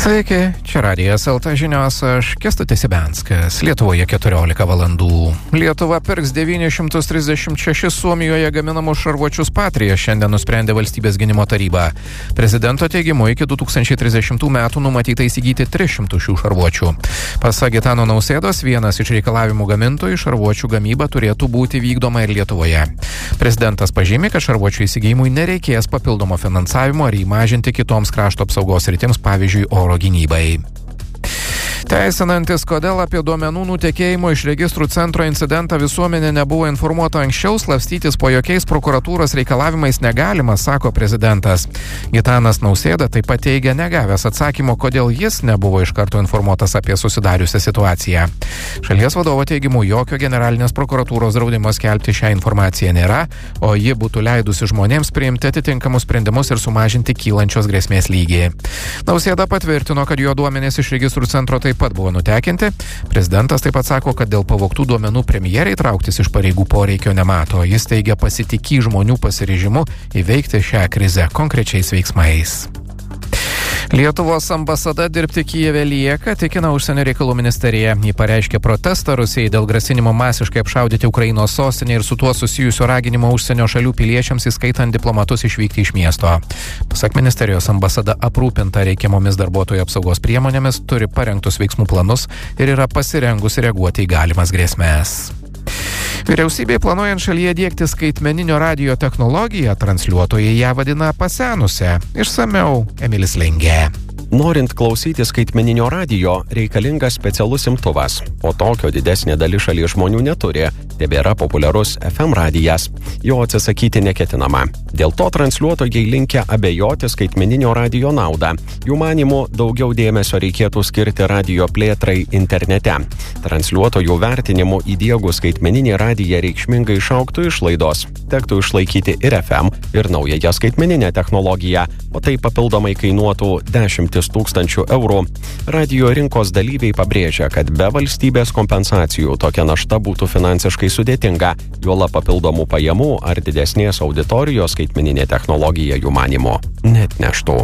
Sveiki, čia Radijas LT žinios, aš Kęstutis Ibenskas. Lietuvoje 14 valandų. Lietuva pirks 936 Suomijoje gaminamų šarvuočius Patria, šiandien nusprendė Valstybės gynimo taryba. Prezidento teigimu iki 2030 metų numatyta įsigyti 300 šių šarvuočių. Pasak Gitano Nausėdos, vienas iš reikalavimų gamintojų šarvuočių gamyba turėtų būti vykdoma ir Lietuvoje. Prezidentas pažymė, kad šarvuočių įsigijimui nereikės papildomo finansavimo ar įmažinti kitoms krašto apsaugos sritims, pavyzdžiui, oro gynybai. Teisinantis, kodėl apie duomenų nutekėjimo iš registrų centro incidentą visuomenė nebuvo informuota anksčiau, slapstytis po jokiais prokuratūros reikalavimais negalima, sako prezidentas. Gitanas Nausėda taip pat teigia negavęs atsakymo, kodėl jis nebuvo iš karto informuotas apie susidariusią situaciją. Šalies vadovo teigimu, jokio generalinės prokuratūros draudimo skelbti šią informaciją nėra, o ji būtų leidusi žmonėms priimti atitinkamus sprendimus ir sumažinti kylančios grėsmės lygį. Nausėda patvirtino, kad jo duomenys iš registrų centro taip pat buvo nutekinti. Prezidentas taip pat sako, kad dėl pavogtų duomenų premjerai trauktis iš pareigų poreikio nemato. Jis teigia pasitikį žmonių pasiryžimu įveikti šią krizę konkrečiais veiksmais. Lietuvos ambasada dirbti Kijeve lieka, tikina užsienio reikalų ministerija. Ji pareiškė protestą Rusijai dėl grasinimo masiškai apšaudyti Ukrainos sostinę ir su tuo susijusio raginimo užsienio šalių piliečiams, įskaitant diplomatus, išvykti iš miesto. Pasak ministerijos, ambasada aprūpinta reikiamomis darbuotojų apsaugos priemonėmis, turi parengtus veiksmų planus ir yra pasirengusi reaguoti į galimas grėsmes. Vyriausybei planuojant šalyje diegti skaitmeninio radijo technologiją, transliuotojai ją vadina pasenusią. Išsamiau Emilis Lengė. Norint klausyti skaitmeninio radijo, reikalingas specialus imtuvas, o tokio didesnė dalis šalies žmonių neturi. Tebėra populiarus FM radijas. Jo atsisakyti neketinama. Dėl to transliuotojai linkę abejoti skaitmeninio radijo naudą. Jų manymu, daugiau dėmesio reikėtų skirti radijo plėtrai internete. Transliuotojų vertinimu įdiegus skaitmeninį radiją reikšmingai išaugtų išlaidos. Tektų išlaikyti ir FM, ir naująją skaitmeninę technologiją, o tai papildomai kainuotų 10 000 eurų. Radijo rinkos dalyviai pabrėžia, kad be valstybės kompensacijų tokia našta būtų finansiškai sudėtinga, juolab papildomų pajamų ar didesnės auditorijos skaitmeninė technologija jų manymu neatneštų.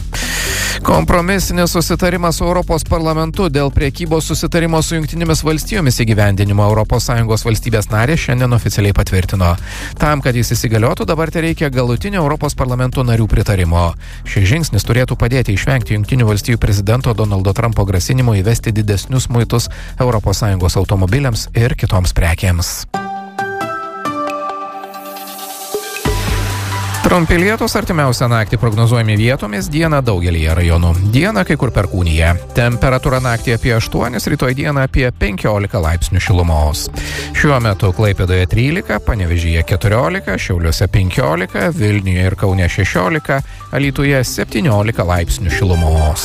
Kompromisinis susitarimas su Europos parlamentu dėl priekybos susitarimo su Jungtinėmis valstijomis įgyvendinimo ES valstybės narės šiandien oficialiai patvirtino. Tam, kad jis įsigaliotų, dabar reikia galutinio Europos parlamento narių pritarimo. Šis žingsnis turėtų padėti išvengti Jungtinių valstijų prezidento Donaldo Trumpo grasinimo įvesti didesnius muitus ES automobiliams ir kitoms prekėms. Trumpi lietūs artimiausią naktį prognozuojami vietomis, dieną daugelyje rajonų. Dieną kai kur perkūnija. Temperatūra naktį apie 8, rytoj dieną apie 15 laipsnių šilumos. Šiuo metu Klaipėdoje 13, Panevėžyje 14, Šiauliuose 15, Vilniuje ir Kaune 16, Alytuje 17 laipsnių šilumos.